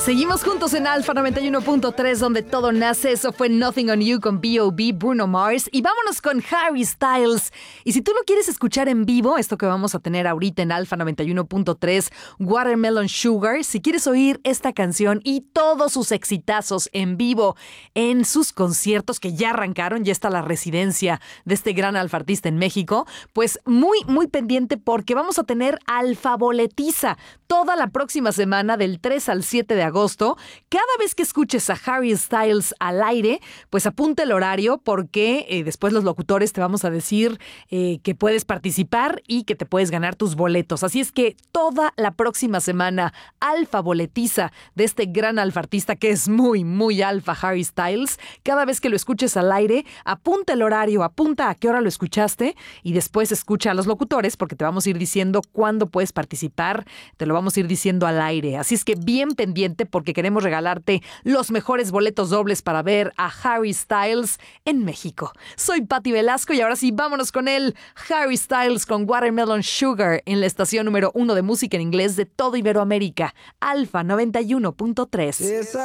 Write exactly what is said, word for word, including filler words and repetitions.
Seguimos juntos en Alfa noventa y uno punto tres, donde todo nace. Eso fue Nothing on You con B O B, Bruno Mars. Y vámonos con Harry Styles. Y si tú lo quieres escuchar en vivo, esto que vamos a tener ahorita en Alfa noventa y uno punto tres, Watermelon Sugar, si quieres oír esta canción y todos sus exitazos en vivo en sus conciertos que ya arrancaron, ya está la residencia de este gran alfa artista en México, pues muy, muy pendiente porque vamos a tener Alfa Boletiza toda la próxima semana del tres al siete de agosto. Cada vez que escuches a Harry Styles al aire, pues apunta el horario porque eh, después los locutores te vamos a decir eh, que puedes participar y que te puedes ganar tus boletos. Así es que toda la próxima semana, Alfa Boletiza de este gran alfa artista que es muy, muy alfa, Harry Styles. Cada vez que lo escuches al aire, apunta el horario, apunta a qué hora lo escuchaste y después escucha a los locutores porque te vamos a ir diciendo cuándo puedes participar. Te lo vamos a ir diciendo al aire. Así es que bien pendiente porque queremos regalarte los mejores boletos dobles para ver a Harry Styles en México. Soy Patti Velasco y ahora sí, vámonos con él. Harry Styles con Watermelon Sugar en la estación número uno de música en inglés de todo Iberoamérica, Alfa noventa y uno punto tres.